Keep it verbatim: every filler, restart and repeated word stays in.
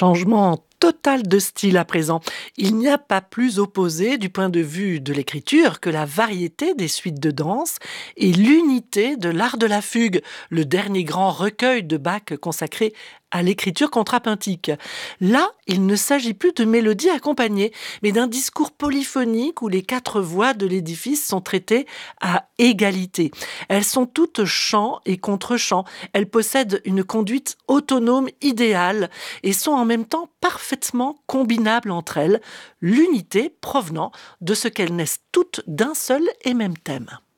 Changement total de style à présent. Il n'y a pas plus opposé du point de vue de l'écriture que la variété des suites de danse et l'unité de l'art de la fugue, le dernier grand recueil de Bach consacré à l'écriture contrapuntique. Là, il ne s'agit plus de mélodies accompagnées, mais d'un discours polyphonique où les quatre voix de l'édifice sont traitées à égalité. Elles sont toutes chant et contre-chant. Elles possèdent une conduite autonome idéale et sont en même temps parfaitement combinables entre elles, l'unité provenant de ce qu'elles naissent toutes d'un seul et même thème.